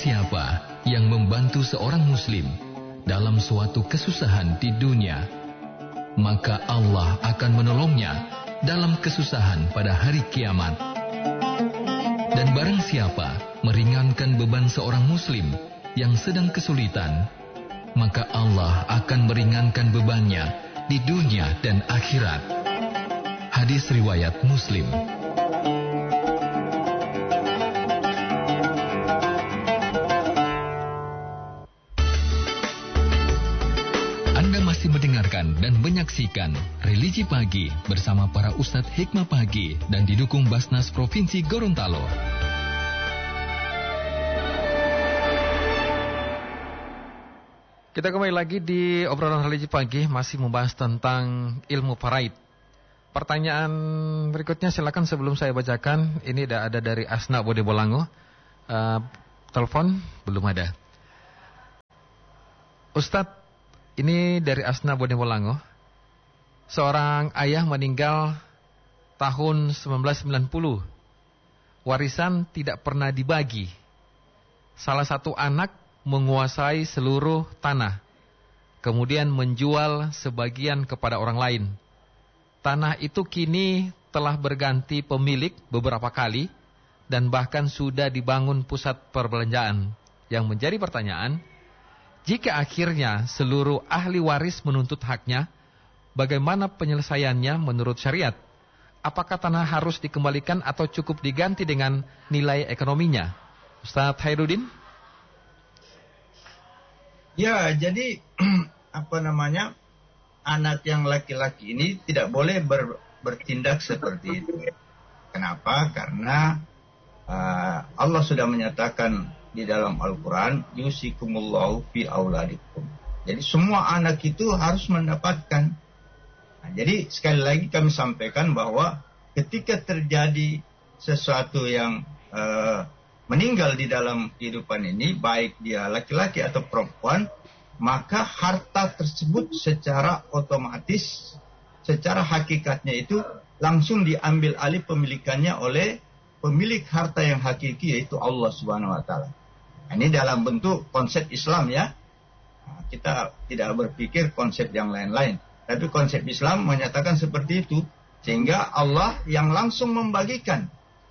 siapa yang membantu seorang muslim dalam suatu kesusahan di dunia, maka Allah akan menolongnya dalam kesusahan pada hari kiamat. Dan barang siapa meringankan beban seorang muslim yang sedang kesulitan, maka Allah akan meringankan bebannya di dunia dan akhirat. Hadis riwayat Muslim. Anda masih mendengarkan dan menyaksikan Religi Pagi bersama para Ustadz Hikmah Pagi dan didukung Basnas Provinsi Gorontalo. Kita kembali lagi di obrolan religi pagi, masih membahas tentang ilmu faraid. Pertanyaan berikutnya silakan sebelum saya bacakan. Ini ada dari Asna Bode Bolango. Telepon belum ada. Ustadz, ini dari Asna Bode Bolango. Seorang ayah meninggal tahun 1990. Warisan tidak pernah dibagi. Salah satu anak menguasai seluruh tanah, kemudian menjual sebagian kepada orang lain. Tanah itu kini telah berganti pemilik beberapa kali dan bahkan sudah dibangun pusat perbelanjaan. Yang menjadi pertanyaan, jika akhirnya seluruh ahli waris menuntut haknya, bagaimana penyelesaiannya menurut syariat? Apakah tanah harus dikembalikan atau cukup diganti dengan nilai ekonominya? Ustaz Khairuddin? Ya, jadi anak yang laki-laki ini tidak boleh bertindak seperti itu. Kenapa? Karena Allah sudah menyatakan di dalam Al-Quran, yusikumullahu fi auladikum. Jadi semua anak itu harus mendapatkan. Nah, jadi sekali lagi kami sampaikan bahwa ketika terjadi sesuatu yang meninggal di dalam kehidupan ini, baik dia laki-laki atau perempuan, maka harta tersebut secara otomatis, secara hakikatnya itu langsung diambil alih pemilikannya oleh pemilik harta yang hakiki, yaitu Allah Subhanahu wa Ta'ala. Ini dalam bentuk konsep Islam ya. Kita tidak berpikir konsep yang lain-lain, tapi konsep Islam menyatakan seperti itu, sehingga Allah yang langsung membagikan.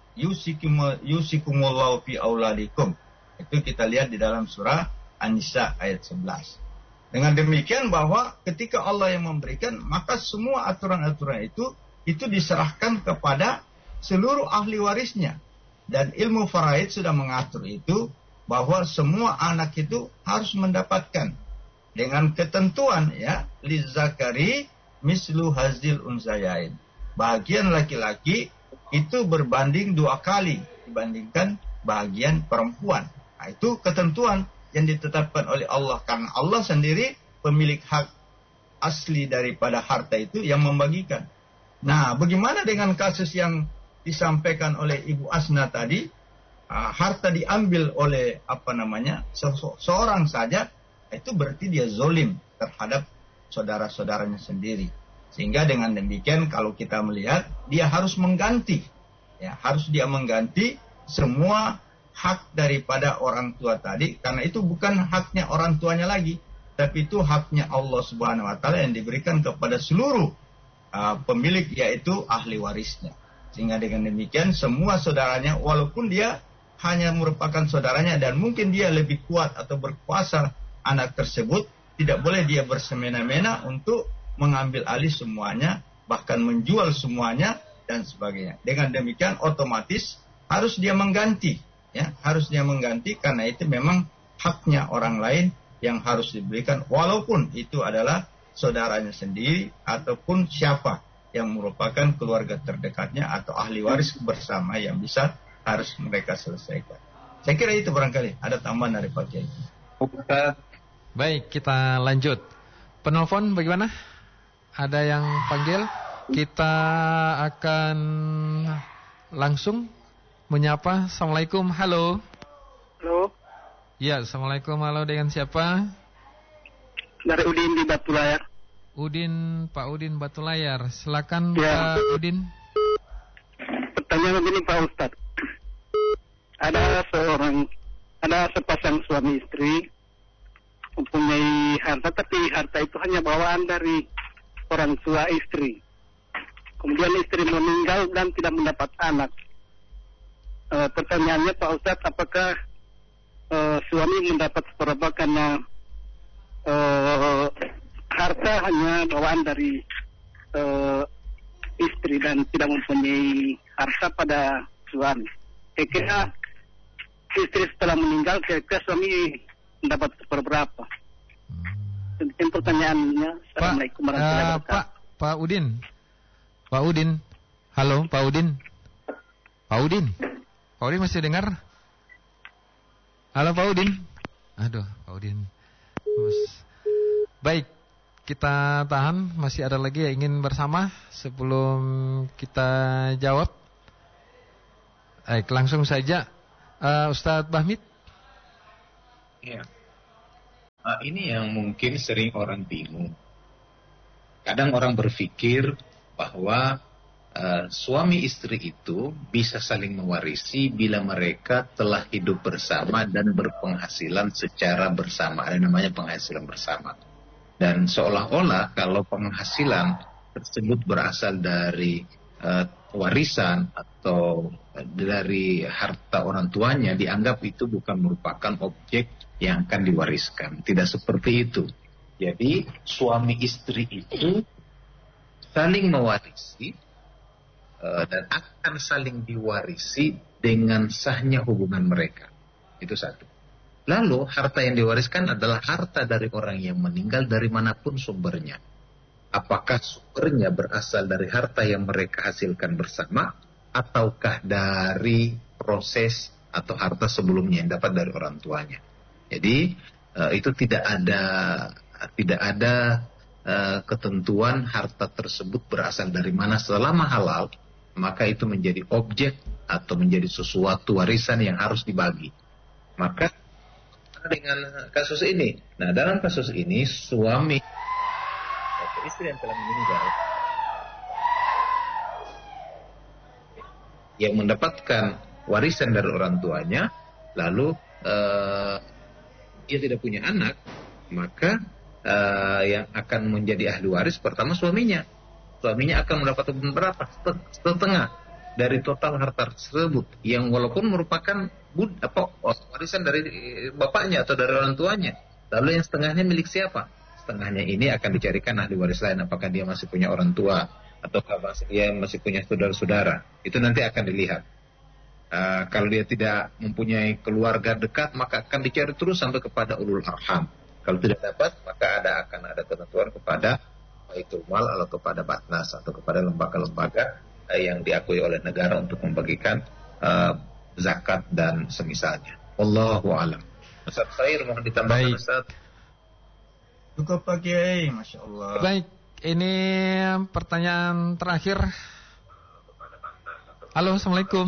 Yusikumullahu fi auladikum. Itu kita lihat di dalam surah An-Nisa ayat 11. Dengan demikian bahwa ketika Allah yang memberikan, maka semua aturan-aturan itu diserahkan kepada seluruh ahli warisnya. Dan ilmu faraid sudah mengatur itu, bahwa semua anak itu harus mendapatkan dengan ketentuan ya, lizakari mislu hazil unsayain. Bagian laki-laki itu berbanding 2 kali dibandingkan bagian perempuan. Nah, itu ketentuan yang ditetapkan oleh Allah, karena Allah sendiri pemilik hak asli daripada harta itu yang membagikan. Nah, bagaimana dengan kasus yang disampaikan oleh Ibu Asna tadi? Harta diambil oleh seorang saja, itu berarti dia zolim terhadap saudara-saudaranya sendiri. Sehingga dengan demikian kalau kita melihat, dia harus mengganti. Ya, harus dia mengganti semua hak daripada orang tua tadi. Karena itu bukan haknya orang tuanya lagi, tapi itu haknya Allah Subhanahu wa Ta'ala yang diberikan kepada seluruh pemilik, yaitu ahli warisnya. Sehingga dengan demikian semua saudaranya, walaupun dia hanya merupakan saudaranya dan mungkin dia lebih kuat atau berkuasa anak tersebut, tidak boleh dia bersemena-mena untuk mengambil alih semuanya, bahkan menjual semuanya dan sebagainya. Dengan demikian otomatis harus dia mengganti, ya, harus dia mengganti, karena itu memang haknya orang lain yang harus diberikan, walaupun itu adalah saudaranya sendiri ataupun siapa yang merupakan keluarga terdekatnya atau ahli waris bersama yang bisa harus mereka selesaikan. Saya kira itu barangkali ada tambahan dari Pak Kiai. Baik, kita lanjut. Penelpon bagaimana? Ada yang panggil? Kita akan langsung menyapa. Assalamualaikum, halo. Halo. Ya, assalamualaikum, halo, dengan siapa? Dari Udin di Batu Layar. Udin, Pak Udin Batu Layar. Silakan ya. Pak Udin. Pertanyaan begini Pak Ustadz. Ada seorang ada sepasang suami istri mempunyai harta, tapi harta itu hanya bawaan dari orang tua istri. Kemudian istri meninggal dan tidak mendapat anak. Pertanyaannya Pak Ustadz, apakah suami mendapat seperempat karena harta hanya bawaan dari istri dan tidak mempunyai harta pada suami? Kira-kira istri setelah meninggal, kira-kira suami mendapat seperberapa? Itu pertanyaannya. Assalamualaikum warahmatullahi wabarakatuh. Pak Udin. Halo, Pak Udin. Pak Udin masih dengar? Halo, Pak Udin. Aduh, Pak Udin. Baik, kita tahan. Masih ada lagi yang ingin bersama sebelum kita jawab. Baik, langsung saja. Ustadz Bahmid. Ya. Ini yang mungkin sering orang bingung. Kadang orang berpikir bahwa suami istri itu bisa saling mewarisi bila mereka telah hidup bersama dan berpenghasilan secara bersama. Ada namanya penghasilan bersama. Dan seolah-olah kalau penghasilan tersebut berasal dari warisan atau dari harta orang tuanya, dianggap itu bukan merupakan objek yang akan diwariskan. Tidak seperti itu. Jadi suami istri itu saling mewarisi dan akan saling diwarisi dengan sahnya hubungan mereka. Itu satu. Lalu harta yang diwariskan adalah harta dari orang yang meninggal dari manapun sumbernya. Apakah sumbernya berasal dari harta yang mereka hasilkan bersama, ataukah dari proses atau harta sebelumnya yang dapat dari orang tuanya. Jadi itu tidak ada ketentuan harta tersebut berasal dari mana. Selama halal, maka itu menjadi objek atau menjadi sesuatu warisan yang harus dibagi. Maka dengan kasus ini, nah dalam kasus ini suami atau istri yang telah meninggal yang mendapatkan warisan dari orang tuanya, lalu dia tidak punya anak, maka yang akan menjadi ahli waris pertama suaminya. Suaminya akan mendapat berapa? Setengah dari total harta tersebut, yang walaupun merupakan warisan dari bapaknya atau dari orang tuanya. Lalu yang setengahnya milik siapa? Setengahnya ini akan dicarikan ahli waris lain. Apakah dia masih punya orang tua atau dia masih punya saudara-saudara? Itu nanti akan dilihat. Kalau dia tidak mempunyai keluarga dekat, maka akan dicari terus sampai kepada ulul arham. Kalau tidak dapat, maka akan ada ketentuan kepada Baitul Mal atau kepada Batnas atau kepada lembaga-lembaga yang diakui oleh negara untuk membagikan zakat dan semisalnya. Wallahu a'lam. Ustaz Khair, mohon ditambahkan Ustaz. Cukup Pak Kiai, Masya Allah. Baik, ini pertanyaan terakhir. Halo, Assalamualaikum.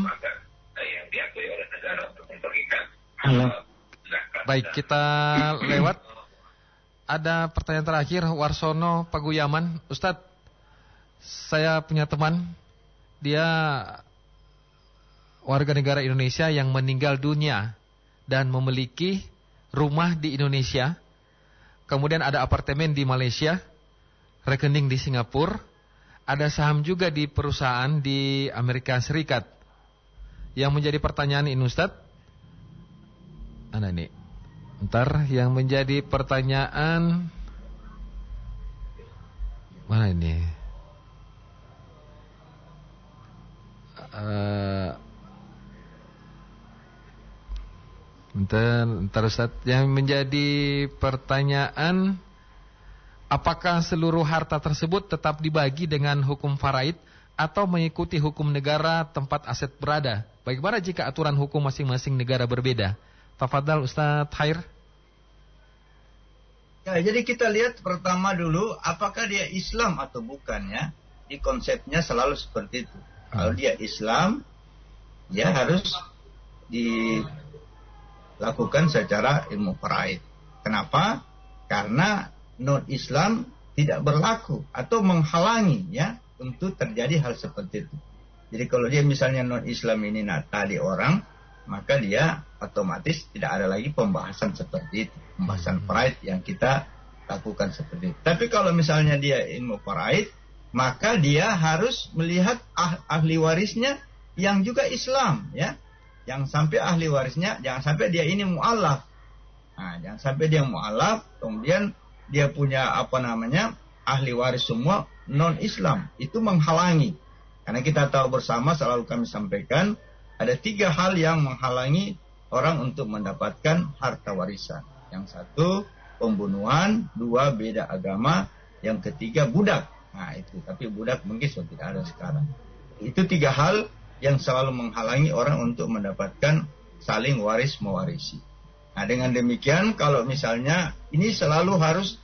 Halo. Baik, kita lewat. Ada pertanyaan terakhir, Warsono Paguyaman. Ustadz, saya punya teman, dia warga negara Indonesia yang meninggal dunia dan memiliki rumah di Indonesia, kemudian ada apartemen di Malaysia, rekening di Singapura, ada saham juga di perusahaan di Amerika Serikat. Yang menjadi pertanyaan ini Ustadz, yang menjadi pertanyaan, mana ini? Bentar Ustaz. Yang menjadi pertanyaan, apakah seluruh harta tersebut tetap dibagi dengan hukum faraid atau mengikuti hukum negara tempat aset berada? Bagaimana jika aturan hukum masing-masing negara berbeda? Tafadhal Ustaz Khair. Ya, jadi kita lihat pertama dulu apakah dia Islam atau bukan ya. Di konsepnya selalu seperti itu. Kalau dia Islam, ya harus dilakukan secara ilmu faraid. Kenapa? Karena non-Islam tidak berlaku atau menghalangi ya untuk terjadi hal seperti itu. Jadi kalau dia misalnya non-Islam ini tadi orang, maka dia otomatis tidak ada lagi pembahasan seperti itu, pembahasan faraid yang kita lakukan seperti itu. Tapi kalau misalnya dia ilmu faraid, maka dia harus melihat ahli warisnya yang juga Islam, ya. Jangan sampai ahli warisnya, jangan sampai dia ini mu'alaf. Nah, jangan sampai dia mu'alaf, kemudian dia punya ahli waris semua non-Islam. Itu menghalangi. Karena kita tahu bersama, selalu kami sampaikan, ada 3 hal yang menghalangi orang untuk mendapatkan harta warisan. Yang satu, pembunuhan. 2, beda agama. Yang ketiga, budak. Nah itu, tapi budak mungkin sudah tidak ada sekarang. Itu 3 hal yang selalu menghalangi orang untuk mendapatkan saling waris mewarisi. Nah dengan demikian, kalau misalnya ini selalu harus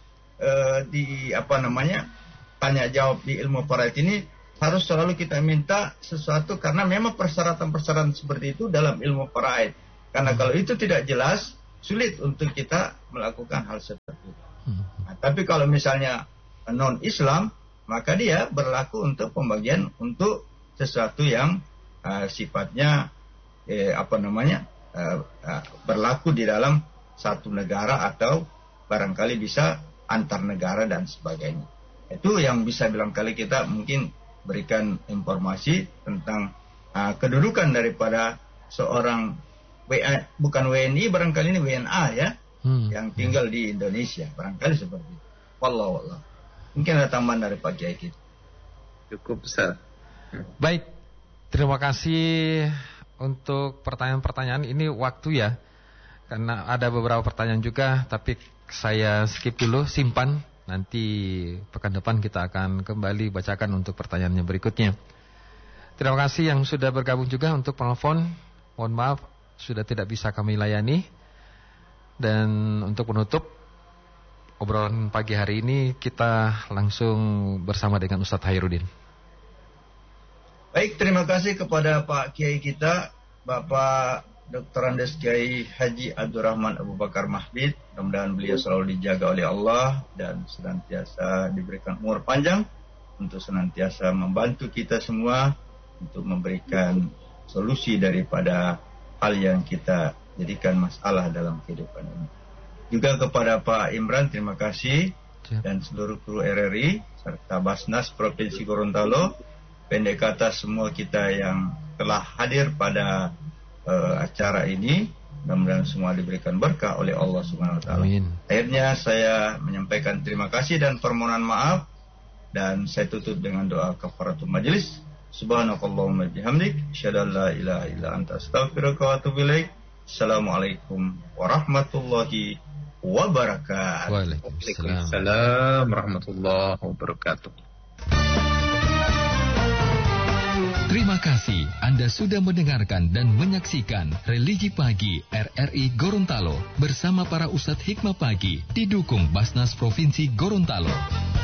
tanya jawab di ilmu faraid ini, harus selalu kita minta sesuatu, karena memang persyaratan-persyaratan seperti itu dalam ilmu faraid. Karena kalau itu tidak jelas, sulit untuk kita melakukan hal seperti itu. Nah, tapi kalau misalnya non-Islam, maka dia berlaku untuk pembagian untuk sesuatu yang sifatnya berlaku di dalam satu negara atau barangkali bisa antar negara dan sebagainya. Itu yang bisa barangkali kita mungkin berikan informasi tentang kedudukan daripada seorang bukan WNI, barangkali ini WNA ya, yang tinggal di Indonesia, barangkali seperti itu. Wallah. Mungkin ada tambahan dari Pak Kiai kita. Cukup, Ustaz. Baik, terima kasih untuk pertanyaan-pertanyaan. Ini waktu ya, karena ada beberapa pertanyaan juga, tapi saya skip dulu, simpan. Nanti pekan depan kita akan kembali bacakan untuk pertanyaannya berikutnya. Terima kasih yang sudah bergabung juga untuk penelpon. Mohon maaf sudah tidak bisa kami layani. Dan untuk penutup obrolan pagi hari ini, kita langsung bersama dengan Ustadz Khairuddin. Baik, terima kasih kepada Pak Kiai kita, Bapak Dr. Andes Kiai Haji Abdurrahman Abu Bakar Mahdi. Mudah-mudahan beliau selalu dijaga oleh Allah dan senantiasa diberikan umur panjang untuk senantiasa membantu kita semua untuk memberikan solusi daripada hal yang kita jadikan masalah dalam kehidupan ini. Juga kepada Pak Imran, terima kasih, dan seluruh kru RRI serta Basnas Provinsi Gorontalo, pendek kata semua kita yang telah hadir pada acara ini. Mudah-mudahan semua diberikan berkah oleh Allah Subhanahu wa taala. Akhirnya saya menyampaikan terima kasih dan permohonan maaf, dan saya tutup dengan doa kafaratul majelis. Subhanakallahumma bihamdik, asyhadu an la ilaha illa anta, astaghfiruka wa atubu ilaik. Assalamualaikum warahmatullahi wabarakatuh. Waalaikumsalam warahmatullahi wabarakatuh. Terima kasih Anda sudah mendengarkan dan menyaksikan Religi Pagi RRI Gorontalo bersama para Ustadz Hikmah Pagi didukung Basnas Provinsi Gorontalo.